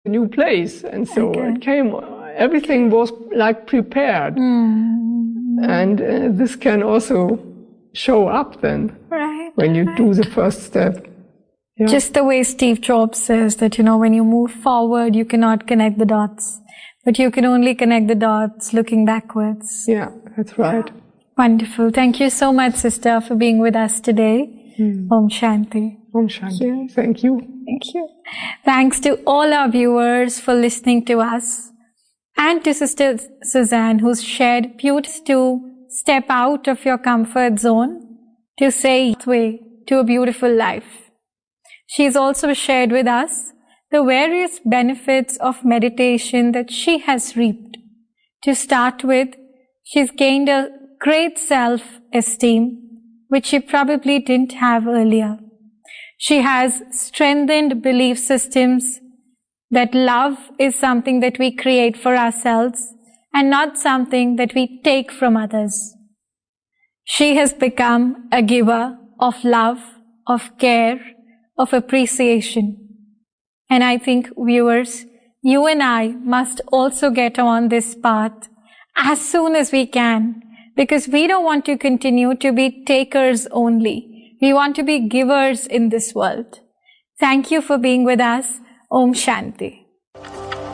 new place. And so it came, everything was like prepared. And this can also show up then when you do the first step. Yeah. Just the way Steve Jobs says that, when you move forward, you cannot connect the dots, but you can only connect the dots looking backwards. Yeah, that's right. Wonderful. Thank you so much, sister, for being with us today. Om Shanti. Om Shanti. Thank you. Thank you. Thanks to all our viewers for listening to us, and to Sister Suzanne, who's shared beauty to step out of your comfort zone to say way to a beautiful life. She's also shared with us the various benefits of meditation that she has reaped. To start with, she's gained a great self-esteem, which she probably didn't have earlier. She has strengthened belief systems that love is something that we create for ourselves and not something that we take from others. She has become a giver of love, of care, of appreciation. And I think, viewers, you and I must also get on this path as soon as we can, because we don't want to continue to be takers only. We want to be givers in this world. Thank you for being with us. Om Shanti.